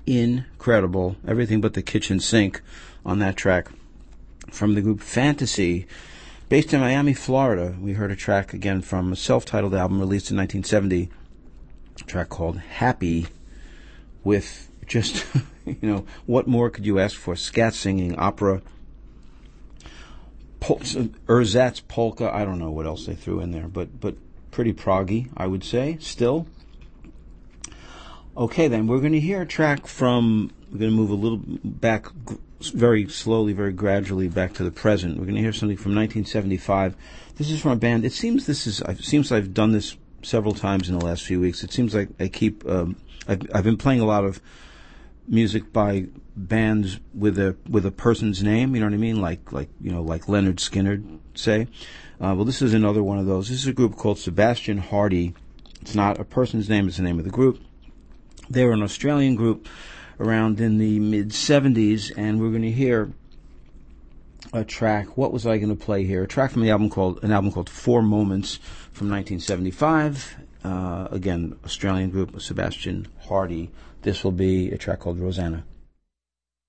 incredible. Everything but the kitchen sink on that track. From the group Fantasy, based in Miami, Florida, we heard a track again from a self-titled album released in 1970, a track called Happy, with just, what more could you ask for? Scat singing, opera, ersatz polka, I don't know what else they threw in there, but pretty proggy, I would say, still. Okay, then, we're going to hear a track from, we're going to move a little back, very slowly, very gradually back to the present. We're going to hear something from 1975. This is from a band, it seems I've done this several times in the last few weeks. It seems like I keep, I've been playing a lot of music by bands with a person's name, you know what I mean? Like Leonard Skinner, say. Well, this is another one of those. This is a group called Sebastian Hardy. It's not a person's name, it's the name of the group. They were an Australian group around in the mid-70s, and we're going to hear a track. What was I going to play here? A track from an album called 4 Moments from 1975. Again, Australian group, Sebastian Hardy. This will be a track called Rosanna.